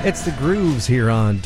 It's the Grooves here on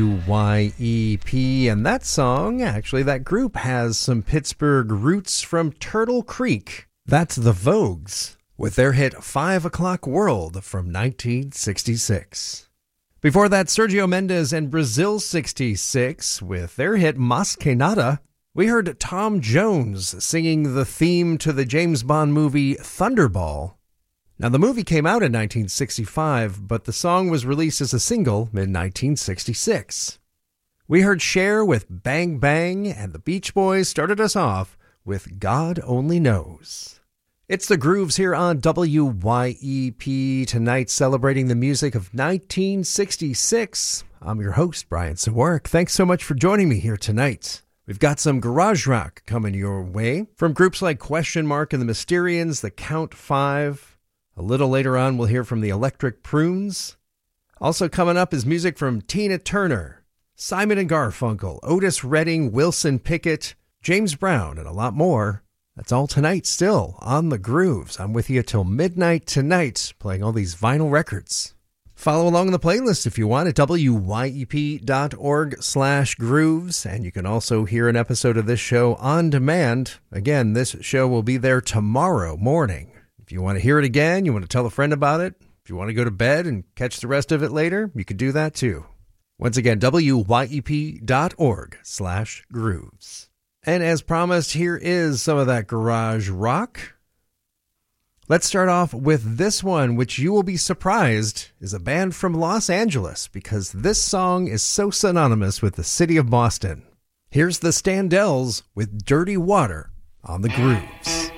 WYEP, and that song, actually, that group has some Pittsburgh roots from Turtle Creek. That's the Vogues, with their hit 5 O'Clock World from 1966. Before that, Sergio Mendes and Brazil 66 with their hit Mas Que Nada. We heard Tom Jones singing the theme to the James Bond movie Thunderball. Now, the movie came out in 1965, but the song was released as a single in 1966. We heard Cher with Bang Bang, and the Beach Boys started us off with God Only Knows. It's the Grooves here on WYEP, tonight celebrating the music of 1966. I'm your host, Brian Sawark. Thanks so much for joining me here tonight. We've got some garage rock coming your way from groups like Question Mark and the Mysterians, the Count 5. A little later on, we'll hear from the Electric Prunes. Also coming up is music from Tina Turner, Simon and Garfunkel, Otis Redding, Wilson Pickett, James Brown, and a lot more. That's all tonight still on The Grooves. I'm with you till midnight tonight, playing all these vinyl records. Follow along in the playlist if you want at wyep.org/grooves, and you can also hear an episode of this show on demand. Again, this show will be there tomorrow morning. If you want to hear it again, you want to tell a friend about it, if you want to go to bed and catch the rest of it later, you could do that too. Once again, wyep.org/grooves. And as promised, here is some of that garage rock. Let's start off with this one, which you will be surprised is a band from Los Angeles, because this song is so synonymous with the city of Boston. Here's the Standells with Dirty Water on The Grooves.